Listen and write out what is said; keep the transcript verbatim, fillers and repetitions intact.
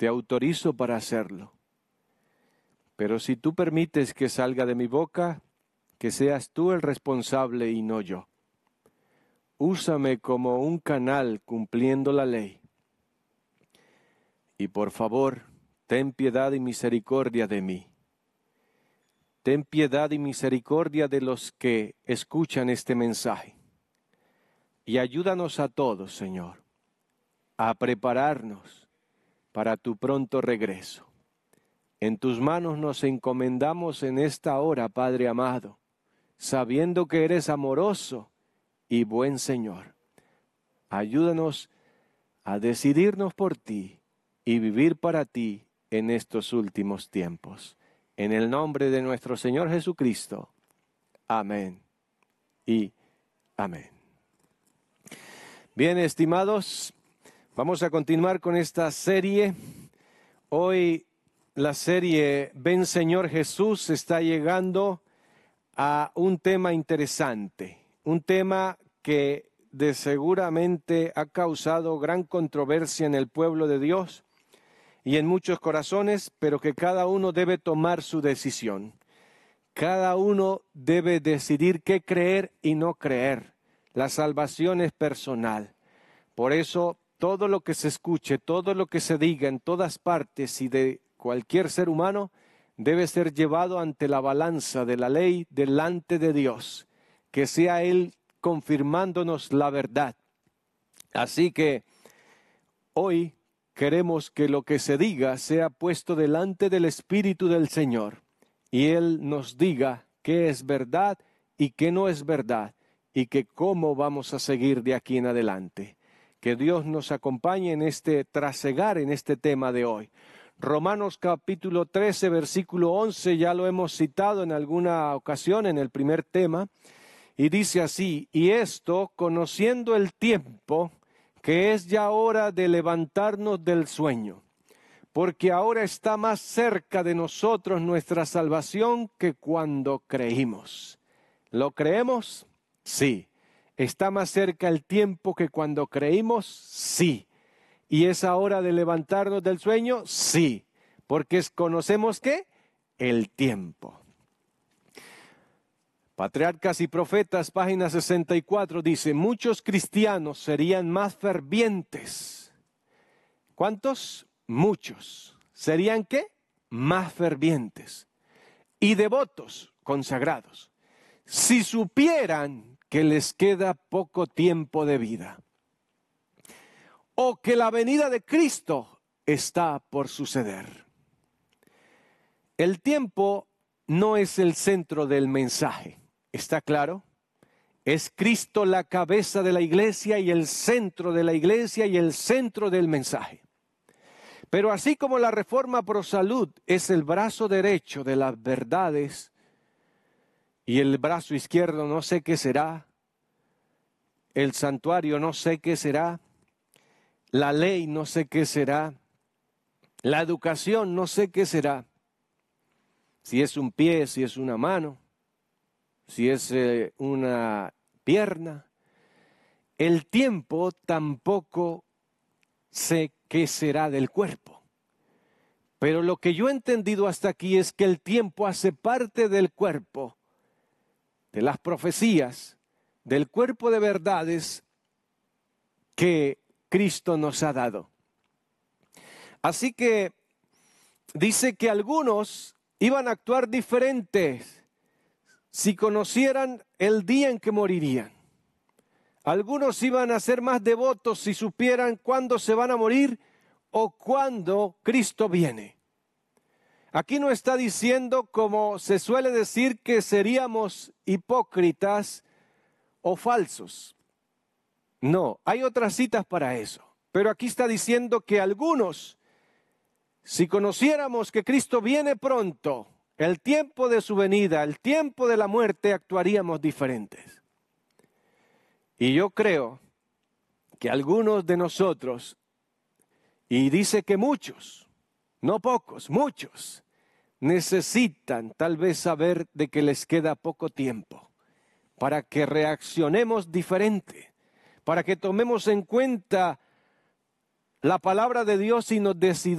te autorizo para hacerlo. Pero si tú permites que salga de mi boca, que seas tú el responsable y no yo. Úsame como un canal cumpliendo la ley. Y por favor, ten piedad y misericordia de mí. Ten piedad y misericordia de los que escuchan este mensaje. Y ayúdanos a todos, Señor, a prepararnos para tu pronto regreso. En tus manos nos encomendamos en esta hora, Padre amado, sabiendo que eres amoroso y buen Señor. Ayúdanos a decidirnos por ti y vivir para ti en estos últimos tiempos. En el nombre de nuestro Señor Jesucristo. Amén y amén. Bien, estimados, vamos a continuar con esta serie. Hoy la serie Ven Señor Jesús está llegando a un tema interesante, un tema que de seguramente ha causado gran controversia en el pueblo de Dios y en muchos corazones, pero que cada uno debe tomar su decisión. Cada uno debe decidir qué creer y no creer. La salvación es personal. Por eso, todo lo que se escuche, todo lo que se diga en todas partes y de cualquier ser humano, debe ser llevado ante la balanza de la ley delante de Dios, que sea Él confirmándonos la verdad. Así que hoy queremos que lo que se diga sea puesto delante del Espíritu del Señor y Él nos diga qué es verdad y qué no es verdad y que cómo vamos a seguir de aquí en adelante. Que Dios nos acompañe en este trasegar, en este tema de hoy. Romanos capítulo trece, versículo once, ya lo hemos citado en alguna ocasión en el primer tema, y dice así: y esto, conociendo el tiempo, que es ya hora de levantarnos del sueño, porque ahora está más cerca de nosotros nuestra salvación que cuando creímos. ¿Lo creemos? Sí. ¿Está más cerca el tiempo que cuando creímos? Sí. ¿Y es hora de levantarnos del sueño? Sí. Porque conocemos ¿qué? El tiempo. Patriarcas y Profetas, página sesenta y cuatro, dice: muchos cristianos serían más fervientes. ¿Cuántos? Muchos. ¿Serían qué? Más fervientes. Y devotos, consagrados, si supieran que les queda poco tiempo de vida, o que la venida de Cristo está por suceder. El tiempo no es el centro del mensaje. ¿Está claro? Es Cristo la cabeza de la iglesia y el centro de la iglesia y el centro del mensaje. Pero así como la Reforma Pro Salud es el brazo derecho de las verdades y el brazo izquierdo no sé qué será, el santuario no sé qué será, la ley no sé qué será, la educación no sé qué será, si es un pie, si es una mano, si es eh, una pierna. El tiempo tampoco sé qué será del cuerpo. Pero lo que yo he entendido hasta aquí es que el tiempo hace parte del cuerpo, de las profecías, del cuerpo de verdades que Cristo nos ha dado. Así que dice que algunos iban a actuar diferentes si conocieran el día en que morirían. Algunos iban a ser más devotos si supieran cuándo se van a morir o cuándo Cristo viene. Aquí no está diciendo, como se suele decir, que seríamos hipócritas o falsos. No, hay otras citas para eso. Pero aquí está diciendo que algunos, si conociéramos que Cristo viene pronto, el tiempo de su venida, el tiempo de la muerte, actuaríamos diferentes. Y yo creo que algunos de nosotros, y dice que muchos, no pocos, muchos, necesitan tal vez saber de que les queda poco tiempo para que reaccionemos diferente, para que tomemos en cuenta la palabra de Dios y nos decidamos